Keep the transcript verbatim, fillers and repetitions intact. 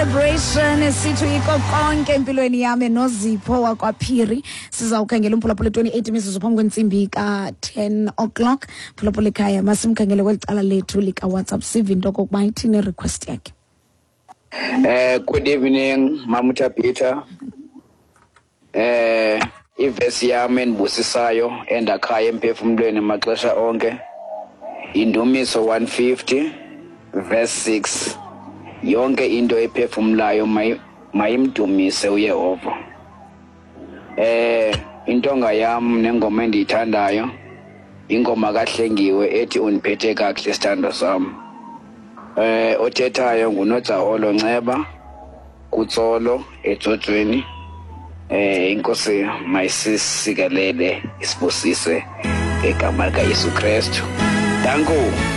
celebration sithu iko konke empilweni yami noZipho wakwaPhiri. Sizawukhangela umphulaphula twenty-eight imizuzu phambi kwentsimbi ka ten o'clock. Phulaphula ekhaya masimkhangele kwelicala lethu lika WhatsApp sive into kokuba ithini request yakhe. Eh good evening Mamuta Peter. Eh ivesi yami endibusisayo endakhaya emphefumulweni maxesha onke. Indumiso one fifty verse six. Yonke into ephefumulayo mayimdumise uYehova. Eh intonga yam nengoma endiyithandayo ingoma kaHlengiwe ethi undiphethe kahle sithando sam. Eh othethayo nguNodzaholo Nceba kuTsolo eJojweni. Eh inkosi mayisisikelele isibusise egama likaYesu Kristu. Danko.